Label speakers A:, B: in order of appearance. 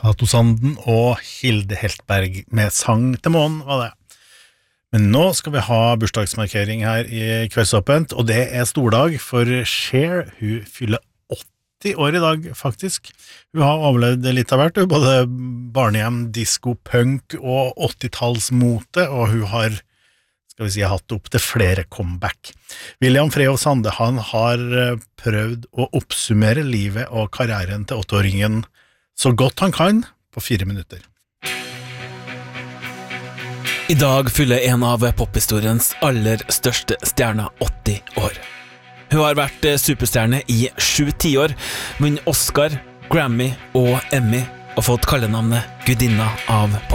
A: Cato Sanden og Hilde Heltberg med Sang til månen var det. Men nå skal vi ha bursdagsmarkering her i Kveldsåpent, og det stordag for Cher. Hun fyller 80 år i dag, faktisk. Hun har overlevd litt av hvert, både barnehjem, disco, punk og 80-tallsmote, og hun har, skal vi si, hatt opp til flere comeback. William Frehoff Sande, han har prøvd å oppsummere livet og karrieren til 8-åringen så godt han kan på 4 minutter.
B: I dag fyller en av pophistoriens aller største stjerner 80 år. Hun har vært superstjerne i 7 tiår, vunnet Oscar, Grammy og Emmy og fått kallenavnet Gudinna av pop.